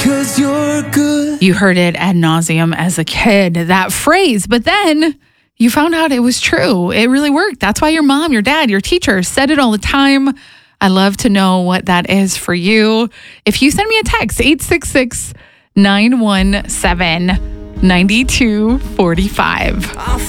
'cause you're good. You heard it ad nauseum as a kid, that phrase, but then you found out it was true. It really worked. That's why your mom, your dad, your teacher said it all the time. I love to know what that is for you. If you send me a text, 866-917-9245.